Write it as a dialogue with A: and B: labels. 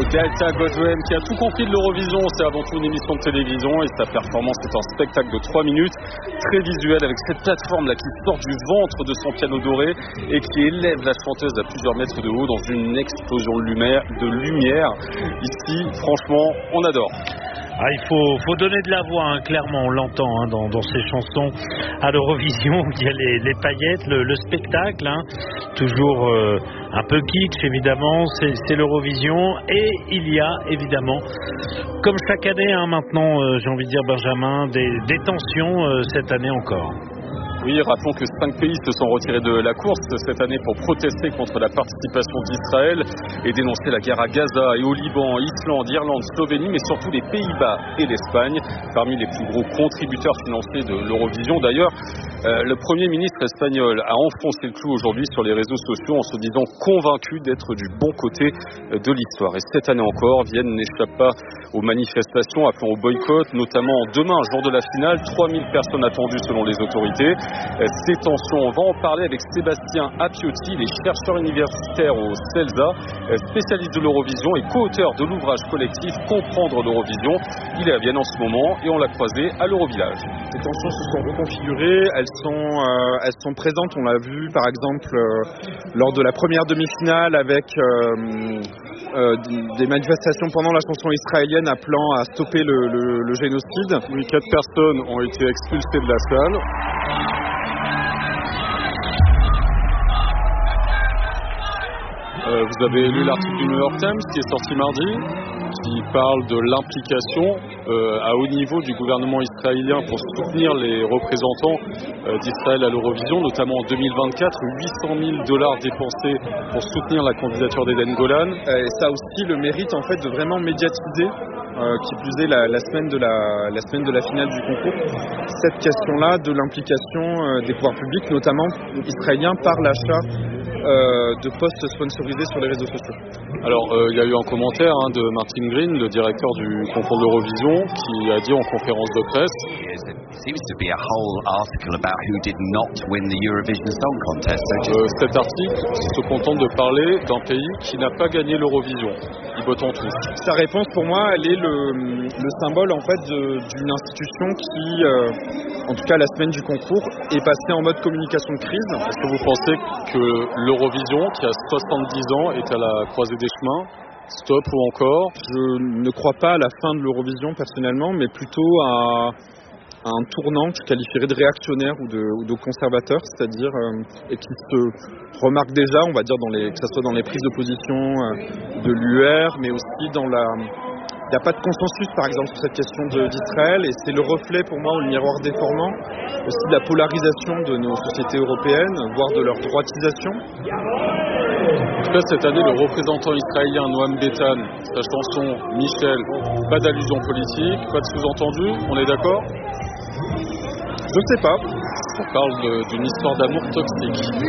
A: Delta Goldwyn qui a tout compris de l'Eurovision. C'est avant tout une émission de télévision et sa performance est un spectacle de 3 minutes, très visuel avec cette plateforme là qui sort du ventre de son piano doré et qui élève la chanteuse à plusieurs mètres de haut dans une explosion de lumière. Ici, franchement, on adore.
B: Ah, il faut donner de la voix, clairement, on l'entend dans ces chansons à l'Eurovision. Il y a les paillettes, le spectacle, toujours un peu kitsch évidemment, c'est l'Eurovision. Et il y a évidemment, comme chaque année maintenant, j'ai envie de dire Benjamin, des tensions cette année encore.
A: Oui, rappelons que 5 pays se sont retirés de la course cette année pour protester contre la participation d'Israël et dénoncer la guerre à Gaza et au Liban, Islande, Irlande, Slovénie, mais surtout les Pays-Bas et l'Espagne, parmi les plus gros contributeurs financiers de l'Eurovision. D'ailleurs, le Premier ministre espagnol a enfoncé le clou aujourd'hui sur les réseaux sociaux en se disant convaincu d'être du bon côté de l'histoire. Et cette année encore, Vienne n'échappe pas aux manifestations appelant au boycott, notamment demain, jour de la finale, 3000 personnes attendues selon les autorités. Ces tensions, on va en parler avec Sébastien Appiotti, il est chercheur universitaire au CELSA, spécialiste de l'Eurovision et co-auteur de l'ouvrage collectif Comprendre l'Eurovision. Il est à Vienne en ce moment et on l'a croisé à l'Eurovillage.
C: Les tensions se sont reconfigurées, elles sont présentes, on l'a vu par exemple lors de la première demi-finale avec des manifestations pendant la chanson israélienne appelant à stopper le génocide.
A: Oui, 4 personnes ont été expulsées de la salle. Vous avez lu l'article du New York Times qui est sorti mardi, qui parle de l'implication à haut niveau du gouvernement israélien pour soutenir les représentants d'Israël à l'Eurovision, notamment en 2024, $800 000 dépensés pour soutenir la candidature d'Eden Golan.
C: Et ça a aussi le mérite en fait de vraiment médiatiser, qui plus est la semaine de la finale du concours, cette question-là de l'implication des pouvoirs publics, notamment israéliens, par l'achat de postes sponsorisés sur les réseaux sociaux.
A: Alors, il y a eu un commentaire de Martin Green, le directeur du concours de l'Eurovision, qui a dit en conférence de presse cet article se contente de parler d'un pays qui n'a pas gagné l'Eurovision. Il botte en tout.
C: Sa réponse, pour moi, elle est le symbole en fait d'une institution qui, en tout cas la semaine du concours, est passée en mode communication de crise.
A: Est-ce que vous pensez que l'Eurovision, qui a 70 ans, est à la croisée des chemins? Stop ou encore?
C: Je ne crois pas à la fin de l'Eurovision personnellement, mais plutôt à un tournant que je qualifierais de réactionnaire ou de conservateur, c'est-à-dire et qui se remarque déjà, on va dire, que ce soit dans les prises de position de l'UR, mais aussi dans il n'y a pas de consensus, par exemple, sur cette question d'Israël, et c'est le reflet, pour moi, ou le miroir déformant, aussi de la polarisation de nos sociétés européennes, voire de leur droitisation.
A: En tout cas, cette année, le représentant israélien Noam Betan, sa chanson Michel, pas d'allusion politique, pas de sous-entendu, on est d'accord?
C: Je ne sais pas.
A: On parle d'une histoire d'amour toxique.